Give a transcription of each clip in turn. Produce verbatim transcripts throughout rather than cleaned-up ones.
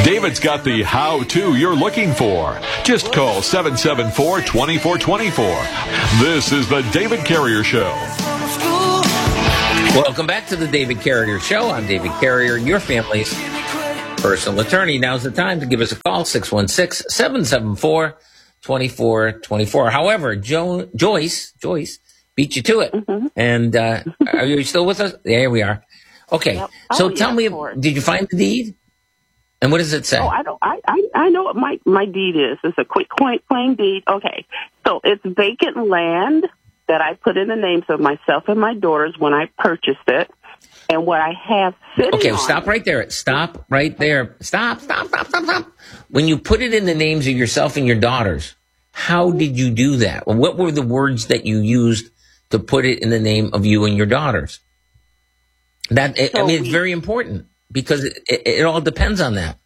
David's got the how-to you're looking for. Just call seven seven four, two four two four. This is the David Carrier Show. Welcome back to the David Carrier Show. I'm David Carrier, your family's personal attorney. Now's the time to give us a call, six one six, seven seven four, two four two four. However, jo- Joyce, Joyce beat you to it. Mm-hmm. And uh, are you still with us? There we are. Okay, yep. so oh, tell yeah, me, did you find the deed? And what does it say? Oh, I don't. I, I, I know what my, my deed is. It's a quick plain deed. Okay, so it's vacant land that I put in the names of myself and my daughters when I purchased it, and what I have sitting. Okay, on stop right there. Stop right there. Stop. Stop. Stop. Stop. Stop. When you put it in the names of yourself and your daughters, how did you do that? What were the words that you used to put it in the name of you and your daughters? That so I mean, it's we, very important. Because it, it, it all depends on that.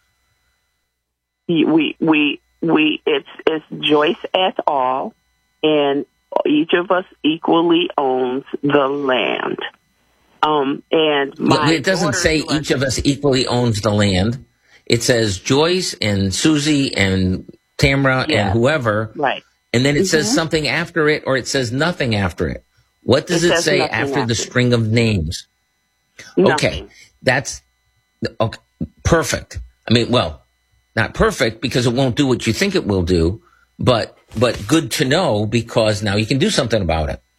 We we we it's it's Joyce et al. And each of us equally owns the land. Um, and my it doesn't say each of us equally owns the land. It says Joyce and Susie and Tamara yeah. and whoever. Right. And then it mm-hmm. says something after it, or it says nothing after it. What does it, it say after, after the string of names? Nothing. Okay. That's okay, perfect. I mean, well, not perfect because it won't do what you think it will do, but but good to know because now you can do something about it.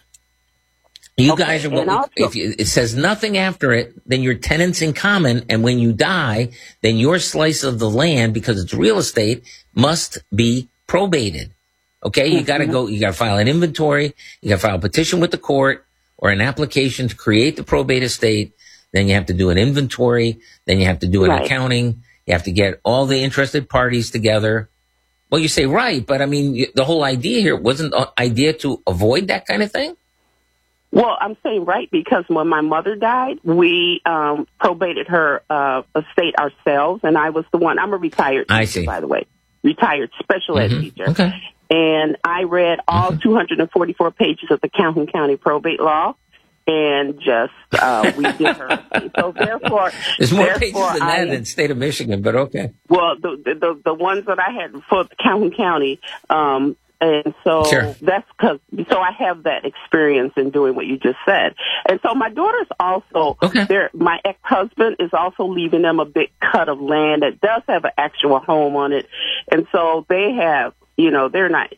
You okay, guys are what we, if you, it says nothing after it, then you're tenants in common, and when you die, then your slice of the land, because it's real estate, must be probated. Okay, mm-hmm. you got to go. You got to file an inventory. You got to file a petition with the court or an application to create the probate estate. Then you have to do an inventory. Then you have to do an right. accounting. You have to get all the interested parties together. Well, you say right, but I mean, the whole idea here wasn't the idea to avoid that kind of thing? Well, I'm saying right because when my mother died, we um, probated her uh, estate ourselves, and I was the one. I'm a retired teacher, I see. by the way, retired special ed mm-hmm. teacher. Okay. And I read all mm-hmm. two hundred forty-four pages of the Calhoun County probate law. And just, uh, we did her. So therefore, there's more therefore pages than that I, in the state of Michigan, but okay. Well, the, the, the ones that I had for Calhoun County, um, and so sure. that's because, so I have that experience in doing what you just said. And so my daughter's also, okay. there, my ex-husband is also leaving them a big cut of land that does have an actual home on it. And so they have, you know, they're not,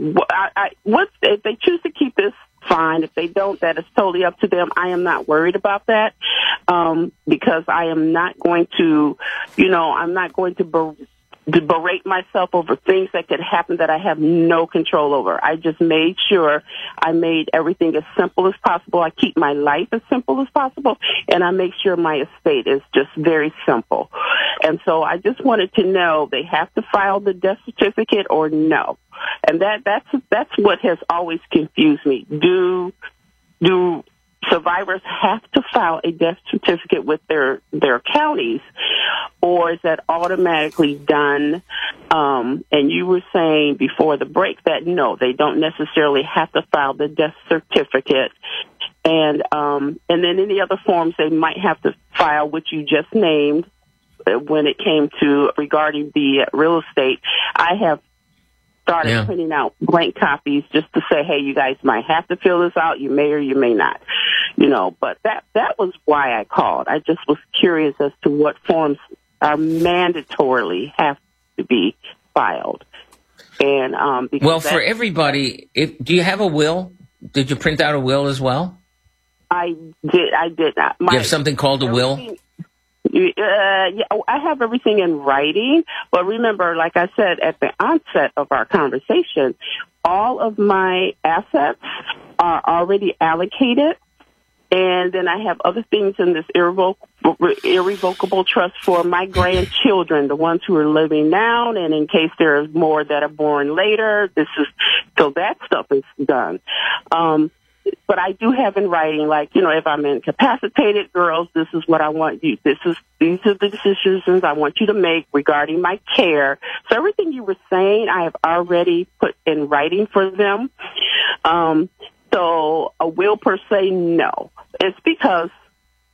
I, I, what's, if they choose to keep this, fine. If they don't, that is totally up to them. I am not worried about that um, because I am not going to, you know, I'm not going to, ber- to berate myself over things that could happen that I have no control over. I just made sure I made everything as simple as possible. I keep my life as simple as possible, and I make sure my estate is just very simple. And so I just wanted to know, they have to file the death certificate or no? And that that's that's what has always confused me. Do do survivors have to file a death certificate with their their counties, or is that automatically done? Um, and you were saying before the break that no, they don't necessarily have to file the death certificate. And um, and then any other forms they might have to file, which you just named, when it came to regarding the real estate. I have started yeah. printing out blank copies just to say, hey, you guys might have to fill this out. You may or you may not, you know, but that, that was why I called. I just was curious as to what forms are mandatorily have to be filed. And, um, because well, for everybody, if, do you have a will? Did you print out a will as well? I did. I did not. My, you have something called a will? Uh, yeah, I have everything in writing, but remember, like I said at the onset of our conversation, all of my assets are already allocated, and then I have other things in this irrevocable, irrevocable trust for my grandchildren, the ones who are living now, and in case there's more that are born later, this is, so that stuff is done. Um, But I do have in writing, like, you know, if I'm incapacitated, girls, this is what I want you, this is, these are the decisions I want you to make regarding my care. So everything you were saying, I have already put in writing for them. Um, so a will per se, no. It's because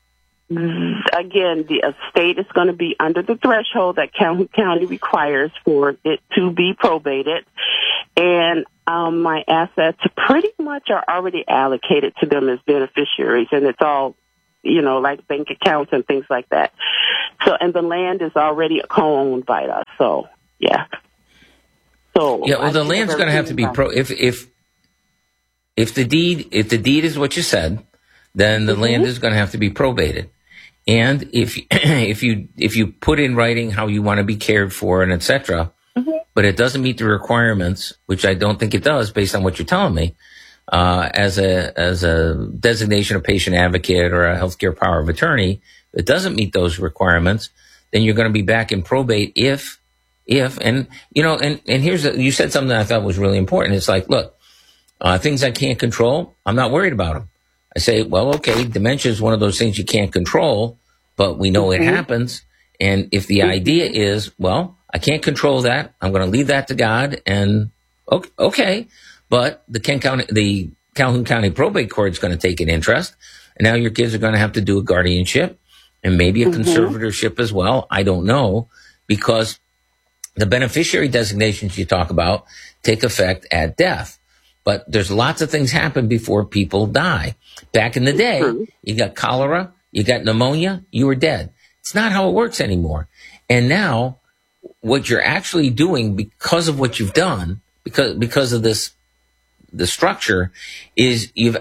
again, the estate is going to be under the threshold that Calhoun County requires for it to be probated. And um, my assets pretty much are already allocated to them as beneficiaries, and it's all, you know, like bank accounts and things like that. So, and the land is already co-owned by us. So, yeah. So yeah, well, the land's going to have to be pro. If if if the deed if the deed is what you said, then the mm-hmm. land is going to have to be probated. And if if you if you put in writing how you want to be cared for and et cetera, mm-hmm. but it doesn't meet the requirements, which I don't think it does, based on what you're telling me, uh, as a as a designation of patient advocate or a healthcare power of attorney, it doesn't meet those requirements, then you're going to be back in probate if. If, and, you know, and, and here's, a, you said something that I thought was really important. It's like, look, uh, things I can't control, I'm not worried about them. I say, well, okay, dementia is one of those things you can't control, but we know mm-hmm. it happens. And if the idea is, well, I can't control that, I'm going to leave that to God, and okay, okay. But the Kent County, the Calhoun County Probate Court is going to take an interest, and now your kids are going to have to do a guardianship and maybe a mm-hmm. conservatorship as well. I don't know, because the beneficiary designations you talk about take effect at death. But there's lots of things happen before people die. Back in the day, you got cholera, you got pneumonia, you were dead. It's not how it works anymore. And now, what you're actually doing because of what you've done, because because of this, the structure, is you've,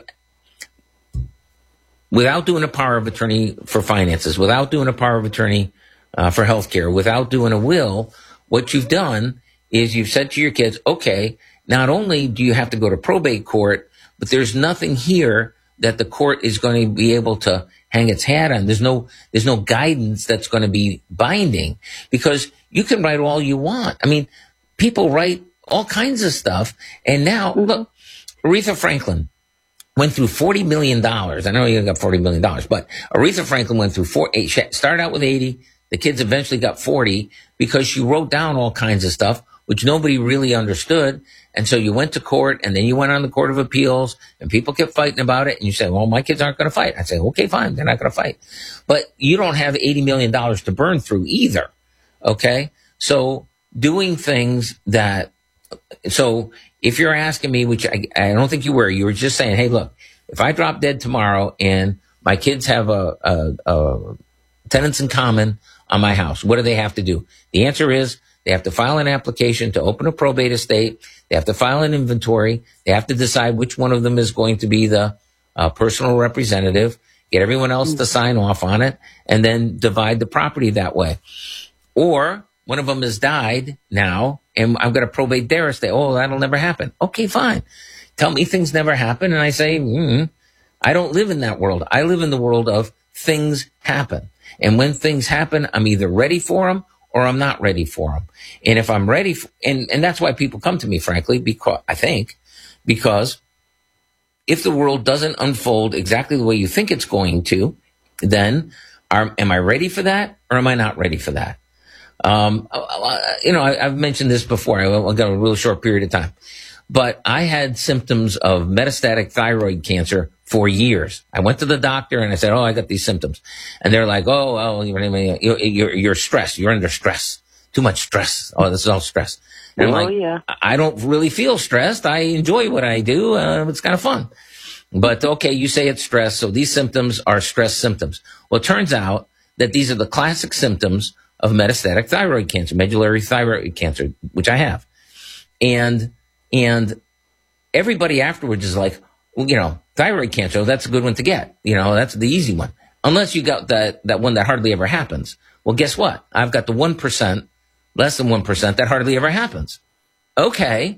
without doing a power of attorney for finances, without doing a power of attorney uh, for healthcare, without doing a will, what you've done is you've said to your kids, okay, not only do you have to go to probate court, but there's nothing here that the court is going to be able to hang its hat on. There's no, there's no guidance that's going to be binding, because you can write all you want. I mean, people write all kinds of stuff. And now, look, Aretha Franklin went through forty million dollars. I know you got forty million dollars, but Aretha Franklin went through four, eight, started out with eighty. The kids eventually got forty because she wrote down all kinds of stuff, which nobody really understood. And so you went to court, and then you went on the Court of Appeals, and people kept fighting about it. And you say, well, my kids aren't going to fight. I say, okay, fine. They're not going to fight. But you don't have eighty million dollars to burn through either. Okay. So doing things that, so if you're asking me, which I, I don't think you were, you were just saying, hey, look, if I drop dead tomorrow and my kids have a, a, a tenants in common on my house, what do they have to do? The answer is they have to file an application to open a probate estate. They have to file an inventory. They have to decide which one of them is going to be the uh, personal representative, get everyone else to sign off on it, and then divide the property that way. Or one of them has died now, and I'm going to probate their estate. Oh, that'll never happen. Okay, fine. Tell me things never happen, and I say, mm, I don't live in that world. I live in the world of things happen. And when things happen, I'm either ready for them or I'm not ready for them. And if I'm ready, for, and, and that's why people come to me, frankly, because I think, because if the world doesn't unfold exactly the way you think it's going to, then are, am I ready for that or am I not ready for that? Um, you know, I, I've mentioned this before. I've got a real short period of time, but I had symptoms of metastatic thyroid cancer for years. I went to the doctor and I said, oh, I got these symptoms. And they're like, oh, oh, you're, you're, you're stressed. You're under stress. Too much stress. Oh, this is all stress. And I'm oh, like, yeah. I don't really feel stressed. I enjoy what I do. Uh, it's kind of fun. But okay, you say it's stress. So these symptoms are stress symptoms. Well, it turns out that these are the classic symptoms of metastatic thyroid cancer, medullary thyroid cancer, which I have. And, and everybody afterwards is like, well, you know, thyroid cancer, that's a good one to get. You know, that's the easy one. Unless you got that, that one that hardly ever happens. Well, guess what? I've got the one percent, less than one percent that hardly ever happens. Okay.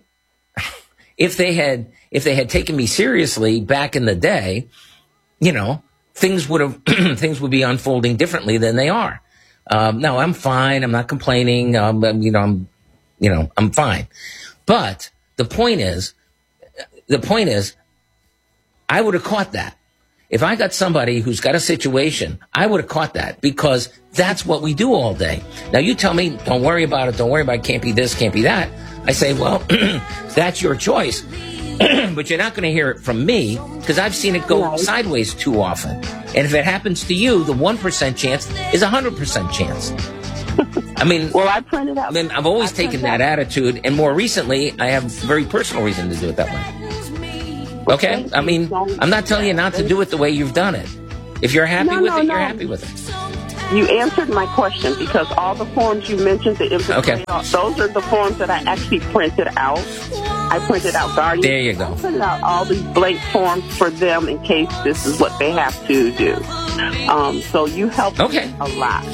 If they had, if they had taken me seriously back in the day, you know, things would have, things would be unfolding differently than they are. Um, no, I'm fine. I'm not complaining. Um, you know, I'm, you know, I'm fine. But the point is, the point is, I would have caught that. If I got somebody who's got a situation, I would have caught that, because that's what we do all day. Now you tell me, don't worry about it. Don't worry about it. Can't be this, can't be that. I say, well, that's your choice, but you're not going to hear it from me, because I've seen it go right. sideways too often. And if it happens to you, the one percent chance is a one hundred percent chance. I mean, well, I printed out. I mean, I've always taken that out. attitude, and more recently, I have very personal reason to do it that way. Okay? I mean, I'm not telling you not to do it the way you've done it. If you're happy no, with no, it, no. you're happy with it. You answered my question because all the forms you mentioned, the Okay. those are the forms that I actually printed out. I printed out Guardian. There you go. I printed out all these blank forms for them in case this is what they have to do. Um, so you helped Okay. me a lot.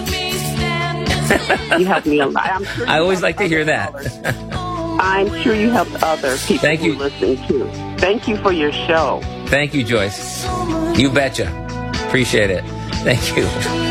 You helped me a lot. I'm sure I always like to hear that. I'm sure you helped other people Thank who you. are listening too. Thank you for your show. Thank you, Joyce. You betcha. Appreciate it. Thank you.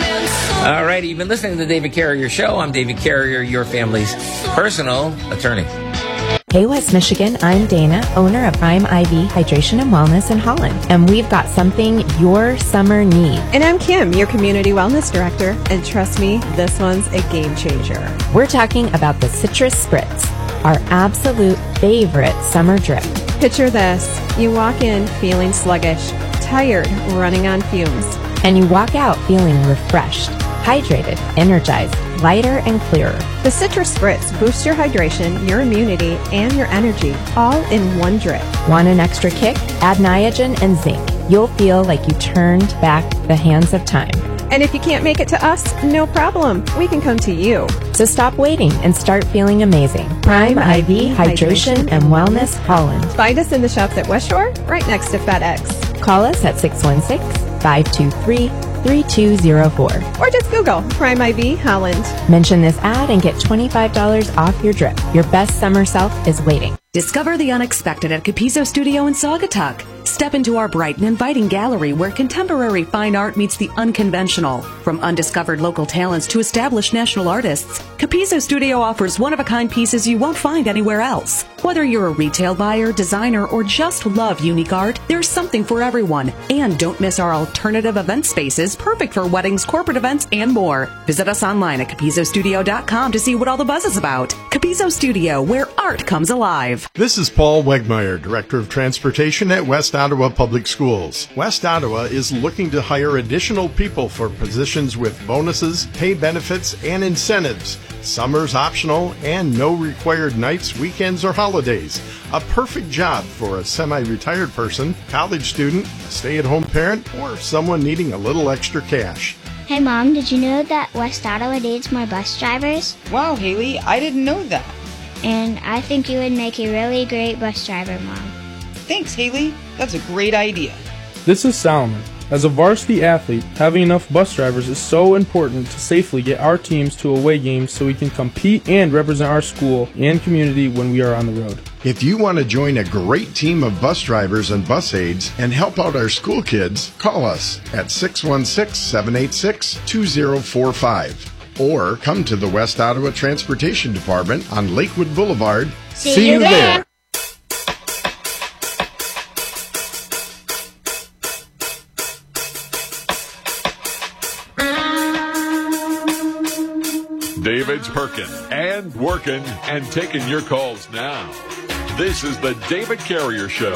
All right, you've been listening to the David Carrier Show. I'm David Carrier, your family's personal attorney. Hey West Michigan, I'm Dana, owner of Prime I V Hydration and Wellness in Holland, and we've got something your summer needs. And I'm Kim, your Community Wellness Director, and trust me, this one's a game changer. We're talking about the Citrus Spritz, our absolute favorite summer drip. Picture this. You walk in feeling sluggish, tired, running on fumes. And you walk out feeling refreshed, hydrated, energized, lighter, and clearer. The Citrus Spritz boosts your hydration, your immunity, and your energy, all in one drip. Want an extra kick? Add Niagen and zinc. You'll feel like you turned back the hands of time. And if you can't make it to us, no problem. We can come to you. So stop waiting and start feeling amazing. Prime I V Hydration and Wellness Holland. Find us in the shops at West Shore, right next to FedEx. Call us at six one six, five two three, three two zero four. Or just Google Prime I V Holland. Mention this ad and get twenty-five dollars off your drip. Your best summer self is waiting. Discover the unexpected at Capizo Studio in Saugatuck. Step into our bright and inviting gallery where contemporary fine art meets the unconventional. From undiscovered local talents to established national artists, Capizo Studio offers one-of-a-kind pieces you won't find anywhere else. Whether you're a retail buyer, designer, or just love unique art, there's something for everyone. And don't miss our alternative event spaces, perfect for weddings, corporate events, and more. Visit us online at capizo studio dot com to see what all the buzz is about. Capizo Studio, where art comes alive. This is Paul Wegmeyer, Director of Transportation at West Ottawa Public Schools. West Ottawa is looking to hire additional people for positions with bonuses, pay benefits, and incentives. Summer's optional and no required nights, weekends, or holidays. A perfect job for a semi-retired person, college student, a stay-at-home parent, or someone needing a little extra cash. Hey Mom, did you know that West Ottawa needs more bus drivers? Wow, Haley, I didn't know that. And I think you would make a really great bus driver, Mom. Thanks, Haley. That's a great idea. This is Solomon. As a varsity athlete, having enough bus drivers is so important to safely get our teams to away games so we can compete and represent our school and community when we are on the road. If you want to join a great team of bus drivers and bus aides and help out our school kids, call us at six one six, seven eight six, two zero four five or come to the West Ottawa Transportation Department on Lakewood Boulevard. See, See you, you there. there. David's perking and working and taking your calls now. This is the David Carrier Show.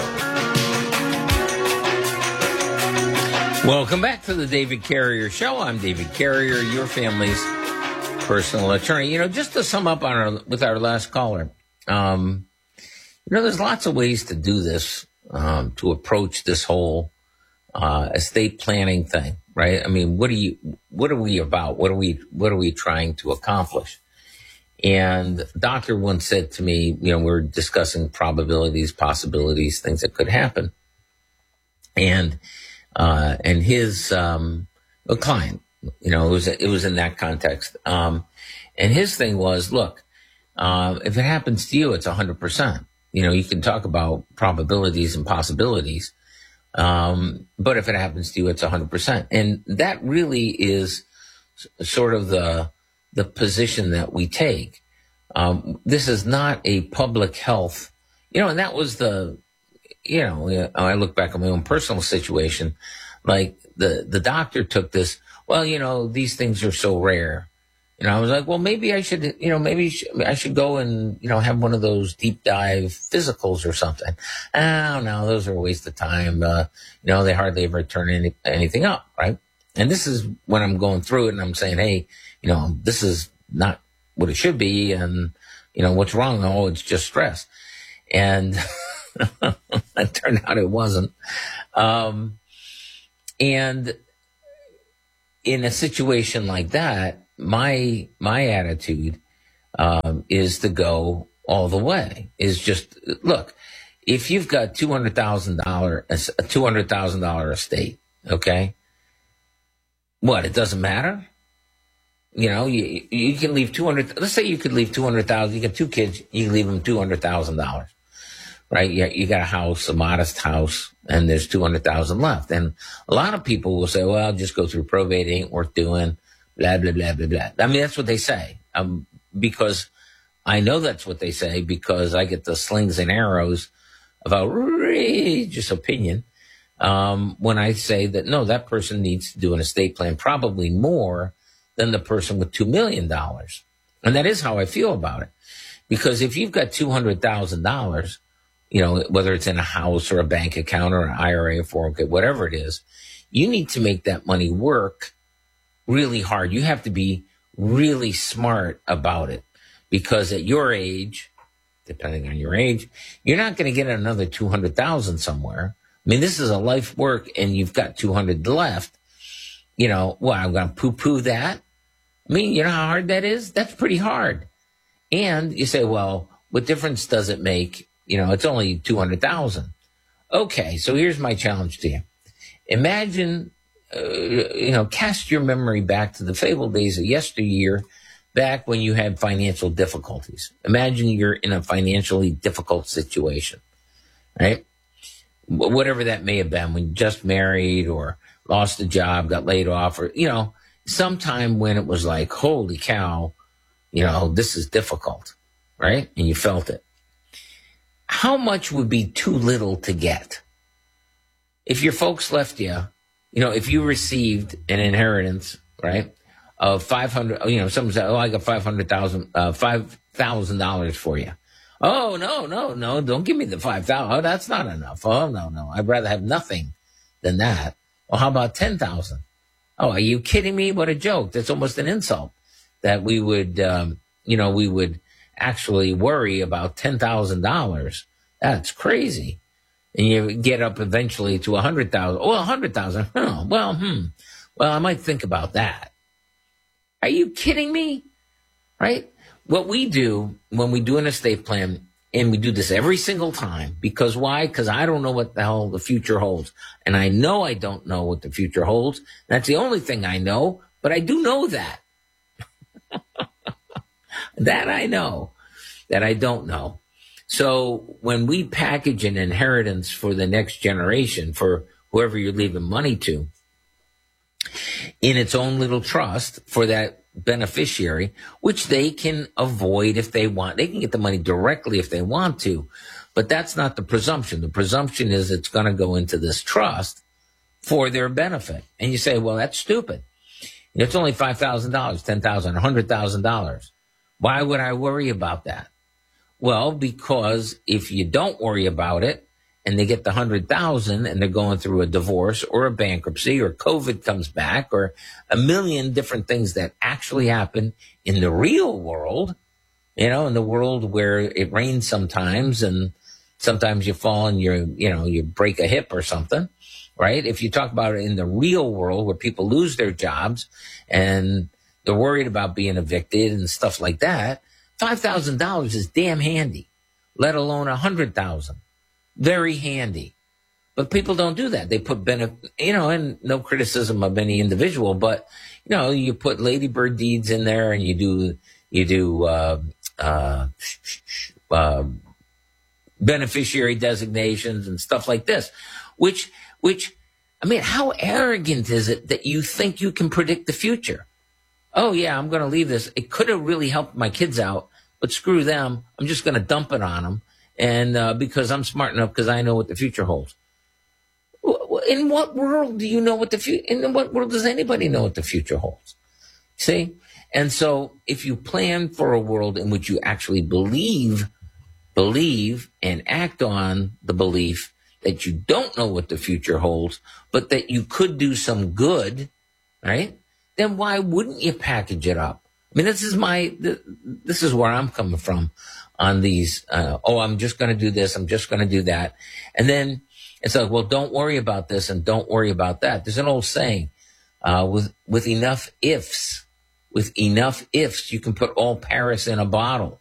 Welcome back to the David Carrier Show. I'm David Carrier, your family's personal attorney. You know, just to sum up on our with our last caller, um, you know, there's lots of ways to do this, um, to approach this whole uh, estate planning thing, right? I mean, what are you, what are we about? What are we, what are we trying to accomplish? And the doctor once said to me, you know, we're discussing probabilities, possibilities, things that could happen. And, uh, and his, um, a client, you know, it was, it was in that context. Um, and his thing was, look, uh, if it happens to you, it's a hundred percent. You know, you can talk about probabilities and possibilities. Um, but if it happens to you, it's a hundred percent. And that really is sort of the, the position that we take. Um, this is not a public health, you know, and that was the, you know, I look back at my own personal situation, like the, the doctor took this, well, you know, these things are so rare You know, I was like, well, maybe I should, you know, maybe I should go and, you know, have one of those deep dive physicals or something. Oh, no, those are a waste of time. Uh, you know, they hardly ever turn any, anything up, right? And this is when I'm going through it and I'm saying, hey, you know, this is not what it should be. And, you know, what's wrong? Oh, it's just stress. And it turned out it wasn't. Um, and in a situation like that, my my attitude um, is to go all the way. Is just look, if you've got two hundred thousand dollar a two hundred thousand dollar estate, okay, what, it doesn't matter. You know, you you can leave two hundred. Let's say you could leave two hundred thousand. You got two kids, you can leave them two hundred thousand dollars. Right? You, you got a house, a modest house, and there's two hundred thousand left. And a lot of people will say, well, I'll just go through probate, it ain't worth doing, blah, blah, blah, blah, blah. I mean, that's what they say. Um, because I know that's what they say because I get the slings and arrows of outrageous opinion. Um, when I say that, no, that person needs to do an estate plan, probably more than the person with two million dollars. And that is how I feel about it. Because if you've got two hundred thousand dollars, you know, whether it's in a house or a bank account or an I R A or four oh one k, whatever it is, you need to make that money work really hard. You have to be really smart about it because at your age, depending on your age, you're not going to get another two hundred thousand somewhere. I mean, this is a life work and you've got two hundred left. You know, what, I'm going to poo-poo that? I mean, you know how hard that is? That's pretty hard. And you say, well, what difference does it make? You know, it's only two hundred thousand. Okay, so here's my challenge to you. Imagine, uh, you know, cast your memory back to the fabled days of yesteryear, back when you had financial difficulties. Imagine you're in a financially difficult situation, right? Whatever that may have been, when you just married or lost a job, got laid off, or, you know, sometime when it was like, holy cow, you know, this is difficult, right? And you felt it. How much would be too little to get? If your folks left you, you know, if you received an inheritance, right, of five hundred, you know, someone said, oh, I got five hundred thousand, uh, five thousand dollars for you. Oh, no, no, no, don't give me the five thousand. Oh, that's not enough. Oh, no, no, I'd rather have nothing than that. Well, how about ten thousand? Oh, are you kidding me? What a joke. That's almost an insult that we would, um, you know, we would actually worry about ten thousand dollars. That's crazy. And you get up eventually to one hundred thousand. Well, one hundred thousand. Oh, well, hmm. Well, I might think about that. Are you kidding me? Right? What we do when we do an estate plan, and we do this every single time, because why? Because I don't know what the hell the future holds. And I know I don't know what the future holds. That's the only thing I know, but I do know that. That I know, that I don't know. So when we package an inheritance for the next generation, for whoever you're leaving money to, in its own little trust for that beneficiary, which they can avoid if they want. They can get the money directly if they want to, but that's not the presumption. The presumption is it's going to go into this trust for their benefit. And you say, well, that's stupid. It's only five thousand dollars, ten thousand dollars, one hundred thousand dollars. Why would I worry about that? Well, because if you don't worry about it and they get the one hundred thousand dollars and they're going through a divorce or a bankruptcy or COVID comes back or a million different things that actually happen in the real world, you know, in the world where it rains sometimes and sometimes you fall and you're, you know, you break a hip or something, right? If you talk about it in the real world where people lose their jobs and they're worried about being evicted and stuff like that, five thousand dollars is damn handy, let alone one hundred thousand dollars. Very handy. But people don't do that. They put benefit, you know, and no criticism of any individual, but, you know, you put ladybird deeds in there and you do, you do, uh, uh, uh, beneficiary designations and stuff like this, which, which, I mean, how arrogant is it that you think you can predict the future? Oh, yeah, I'm going to leave this. It could have really helped my kids out, but screw them. I'm just going to dump it on them. And uh, because I'm smart enough, because I know what the future holds. In what world do you know what the future, in what world does anybody know what the future holds? See? And so if you plan for a world in which you actually believe, believe and act on the belief that you don't know what the future holds, but that you could do some good, right? Then why wouldn't you package it up? I mean, this is my, this is where I'm coming from on these, uh, oh, I'm just going to do this. I'm just going to do that. And then it's like, well, don't worry about this and don't worry about that. There's an old saying, uh, with, with enough ifs, with enough ifs, you can put all Paris in a bottle.